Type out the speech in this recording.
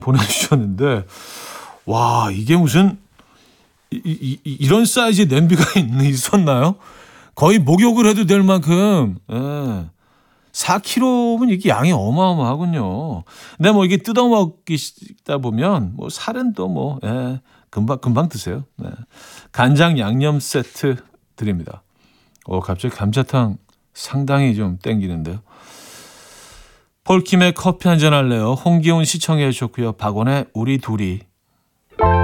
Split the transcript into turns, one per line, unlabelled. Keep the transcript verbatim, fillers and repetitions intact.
보내주셨는데 와 이게 무슨 이, 이, 이, 이런 사이즈의 냄비가 있, 있었나요? 거의 목욕을 해도 될 만큼 예. 사 킬로그램면 이게 양이 어마어마하군요. 근데 뭐 이게 뜯어먹기다 보면 뭐 살은 또 뭐 예, 금방 금방 드세요. 네. 간장 양념 세트 드립니다. 어 갑자기 감자탕 상당히 좀 땡기는데요. 폴킴의 커피 한잔 할래요. 홍기훈 시청해 주셨고요. 박원의 우리 둘이